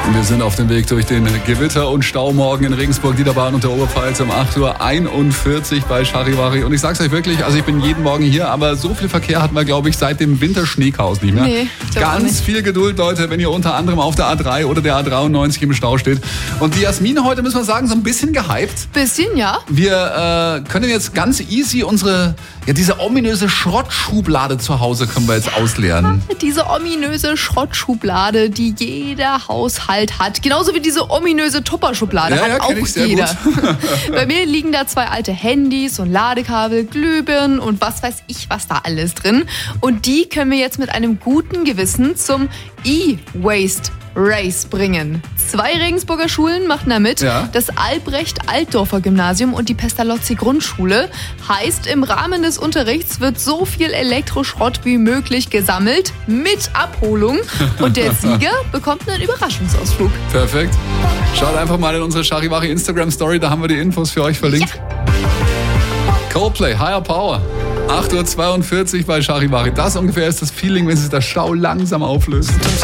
Wir sind auf dem Weg durch den Gewitter- und Staumorgen in Regensburg, Niederbayern und der Oberpfalz um 8:41 Uhr bei Charivari. Und ich sag's euch wirklich, also ich bin jeden Morgen hier, aber so viel Verkehr hatten wir, glaube ich, seit dem Winterschneechaos nicht mehr. Nee, ganz viel Geduld, Leute, wenn ihr unter anderem auf der A3 oder der A93 im Stau steht. Und die Jasmin heute, müssen wir sagen, so ein bisschen gehypt. Bisschen, ja. Wir können jetzt ganz easy diese ominöse Schrottschublade zu Hause können wir jetzt ausleeren. Diese ominöse Schrottschublade, die jeder Haushalt hat. Genauso wie diese ominöse Tupper-Schublade hat auch jeder. Bei mir liegen da 2 alte Handys und Ladekabel, Glühbirnen und was weiß ich, was da alles drin. Und die können wir jetzt mit einem guten Gewissen zum E-Waste Race bringen. 2 Regensburger Schulen machen da mit. Ja. Das Albrecht-Altdorfer Gymnasium und die Pestalozzi Grundschule. Heißt, im Rahmen des Unterrichts wird so viel Elektroschrott wie möglich gesammelt mit Abholung. Und der Sieger bekommt einen Überraschungsausflug. Perfekt. Schaut einfach mal in unsere Charivari Instagram-Story, da haben wir die Infos für euch verlinkt. Ja. Coldplay, Higher Power. 8:42 Uhr bei Charivari. Das ungefähr ist das Feeling, wenn sich der Stau langsam auflöst.